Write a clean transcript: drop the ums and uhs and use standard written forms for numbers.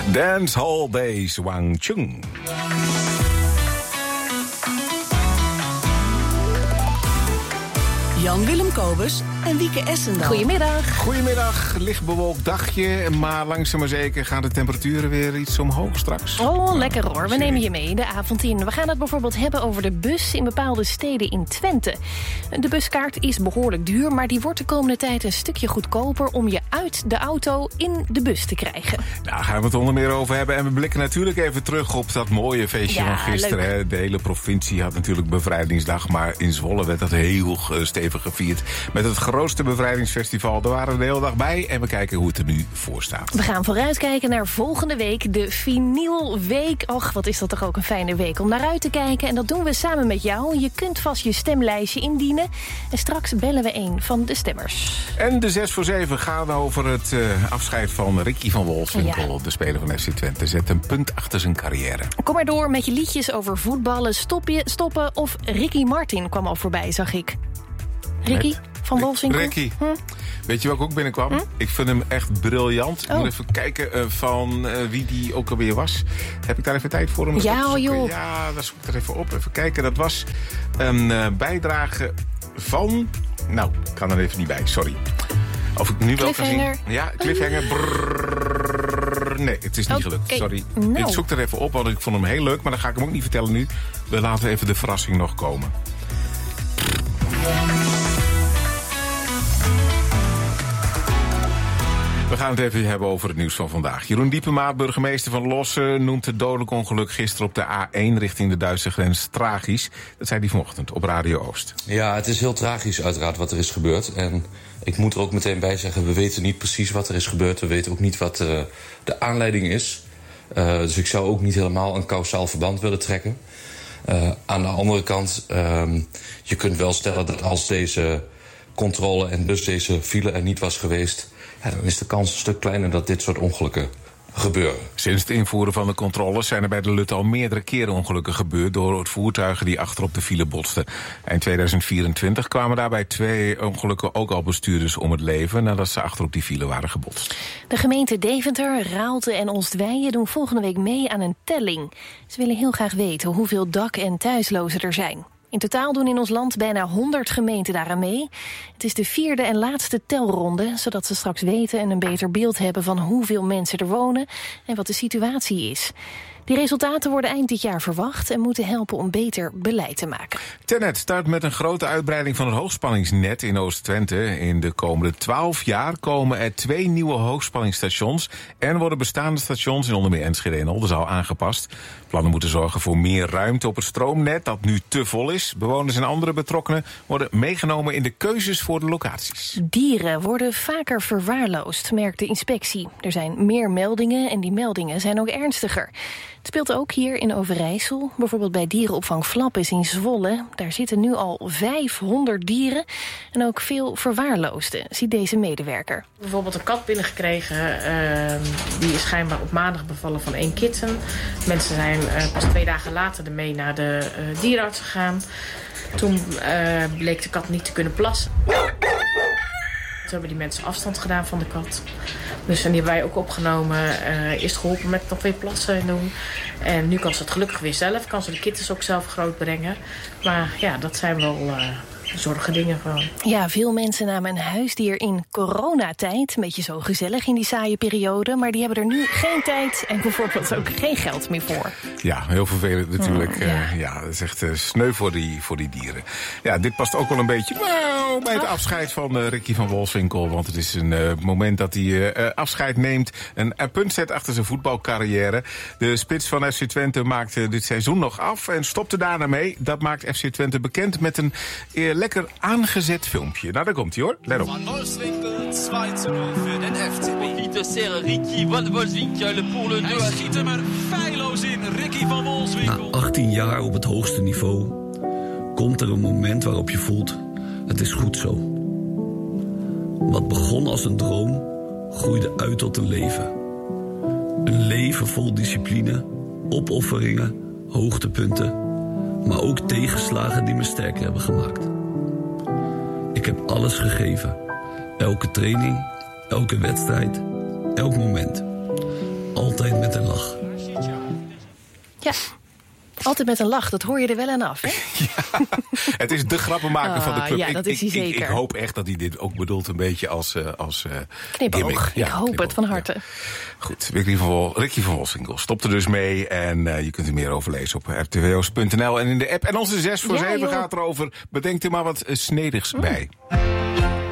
Dance Hall Days, Wang Chung. Jan-Willem Kobus en Wieke Essendal. Goedemiddag. Goedemiddag, licht bewolkt dagje, maar langzaam maar zeker gaan de temperaturen weer iets omhoog straks. Oh, lekker hoor. We nemen je mee de avond in. We gaan het bijvoorbeeld hebben over de bus in bepaalde steden in Twente. De buskaart is behoorlijk duur, maar die wordt de komende tijd een stukje goedkoper om je uit de auto in de bus te krijgen. Daar gaan we het onder meer over hebben. En we blikken natuurlijk even terug op dat mooie feestje van gisteren. Hè. De hele provincie had natuurlijk bevrijdingsdag, maar in Zwolle werd dat heel stevig gevierd. Met het grootste bevrijdingsfestival. Daar waren we de hele dag bij en we kijken hoe het er nu voor staat. We gaan vooruitkijken naar volgende week, de Vinylweek. Och, wat is dat toch ook een fijne week om naar uit te kijken. En dat doen we samen met jou. Je kunt vast je stemlijstje indienen. En straks bellen we een van de stemmers. En de 6 voor 7 gaan over het afscheid van Ricky van Wolfswinkel. De speler van FC Twente. Zet een punt achter zijn carrière. Kom maar door met je liedjes over voetballen, stoppen of Ricky Martin kwam al voorbij, zag ik. Ricky van Wolfswinkel. Ricky. Weet je waar ik ook binnenkwam? Ik vind hem echt briljant. Ik moet even kijken van wie die ook alweer was. Heb ik daar even tijd voor hem? Ja, joh. Ja, dat zoek ik er even op. Even kijken. Dat was een bijdrage van... Nou, ik kan er even niet bij. Sorry. Of ik nu wel kan zien. Ja, cliffhanger. Nee, het is niet gelukt. Sorry. Nou. Ik zoek er even op, want ik vond hem heel leuk. Maar dan ga ik hem ook niet vertellen nu. We laten even de verrassing nog komen. We gaan het even hebben over het nieuws van vandaag. Jeroen Diepema, burgemeester van Lossen, noemt het dodelijk ongeluk gisteren op de A1 richting de Duitse grens tragisch. Dat zei hij vanochtend op Radio Oost. Ja, het is heel tragisch uiteraard wat er is gebeurd. En ik moet er ook meteen bij zeggen, we weten niet precies wat er is gebeurd. We weten ook niet wat de aanleiding is. Dus ik zou ook niet helemaal een kausaal verband willen trekken. Aan de andere kant, je kunt wel stellen dat als deze controle en dus deze file er niet was geweest, ja, dan is de kans een stuk kleiner dat dit soort ongelukken gebeuren. Sinds het invoeren van de controles zijn er bij de Lut al meerdere keren ongelukken gebeurd door voertuigen die achterop de file botsten. Eind 2024 kwamen daarbij 2 ongelukken ook al bestuurders om het leven nadat ze achterop die file waren gebotst. De gemeente Deventer, Raalte en Oostweijen doen volgende week mee aan een telling. Ze willen heel graag weten hoeveel dak- en thuislozen er zijn. In totaal doen in ons land bijna 100 gemeenten daaraan mee. Het is de 4e en laatste telronde, zodat ze straks weten en een beter beeld hebben van hoeveel mensen er wonen en wat de situatie is. Die resultaten worden eind dit jaar verwacht en moeten helpen om beter beleid te maken. TenneT start met een grote uitbreiding van het hoogspanningsnet in Oost-Twente. In de komende 12 jaar komen er 2 nieuwe hoogspanningsstations en worden bestaande stations in onder meer Enschede en Oldenzaal aangepast. Plannen moeten zorgen voor meer ruimte op het stroomnet dat nu te vol is. Bewoners en andere betrokkenen worden meegenomen in de keuzes voor de locaties. Dieren worden vaker verwaarloosd, merkt de inspectie. Er zijn meer meldingen en die meldingen zijn ook ernstiger. Het speelt ook hier in Overijssel. Bijvoorbeeld bij dierenopvang Flappis in Zwolle. Daar zitten nu al 500 dieren en ook veel verwaarloosden, ziet deze medewerker. Bijvoorbeeld een kat binnengekregen. Die is schijnbaar op maandag bevallen van 1 kitten. Mensen zijn pas 2 dagen later ermee naar de dierenarts gegaan. Toen bleek de kat niet te kunnen plassen. Toen hebben die mensen afstand gedaan van de kat. Dus en die hebben wij ook opgenomen. Eerst geholpen met nog weer plassen doen. En nu kan ze het gelukkig weer zelf. Kan ze de kittens ook zelf groot brengen. Maar ja, dat zijn wel zorgen dingen gewoon. Ja, veel mensen namen een huisdier in coronatijd. Een beetje zo gezellig in die saaie periode. Maar die hebben er nu geen tijd en bijvoorbeeld ook geen geld meer voor. Ja, heel vervelend natuurlijk. Ja, dat is echt sneu voor die dieren. Ja, dit past ook wel een beetje bij het afscheid van Ricky van Wolfswinkel. Want het is een moment dat hij afscheid neemt. Een punt zet achter zijn voetbalcarrière. De spits van FC Twente maakte dit seizoen nog af en stopte daarna mee. Dat maakt FC Twente bekend met een lekker aangezet filmpje. Nou, daar komt hij hoor. Let op. Van Wolfswinkel 2-0 voor de FCB. Pieter Ricky van Wolfswinkel pour le 2. Hij schiet hem er feilloos in, Ricky van Wolfswinkel. Na 18 jaar op het hoogste niveau komt er een moment waarop je voelt, het is goed zo. Wat begon als een droom, groeide uit tot een leven. Een leven vol discipline, opofferingen, hoogtepunten, maar ook tegenslagen die me sterker hebben gemaakt. Ik heb alles gegeven. Elke training, elke wedstrijd, elk moment. Altijd altijd met een lach. Ja, altijd met een lach. Dat hoor je er wel aan af, hè? Ja, het is de grappenmaker van de club. Ja, dat is hij zeker. Ik hoop echt dat hij dit ook bedoelt een beetje als knipoog. Ja, ik hoop het van harte. Ja. Goed, Ricky van Wolfswinkel stopt er dus mee. En je kunt er meer over lezen op rtwo's.nl en in de app. En onze 6 voor 7 gaat erover. Bedenk er maar wat snedigs bij.